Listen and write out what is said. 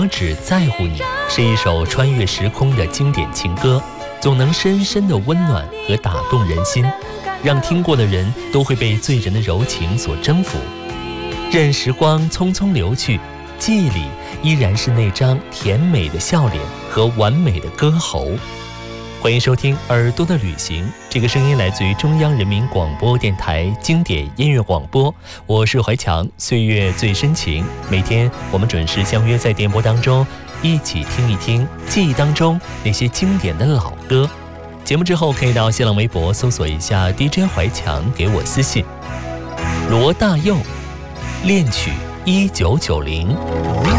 只在乎你是一首穿越时空的经典情歌，总能深深的温暖和打动人心，让听过的人都会被醉人的柔情所征服。任时光匆匆流去，记忆里依然是那张甜美的笑脸和完美的歌喉。欢迎收听耳朵的旅行，这个声音来自于中央人民广播电台经典音乐广播，我是怀强，岁月最深情。每天我们准时相约在电波当中，一起听一听记忆当中那些经典的老歌。节目之后可以到新浪微博搜索一下 DJ 怀强，给我私信。罗大佑恋曲1990。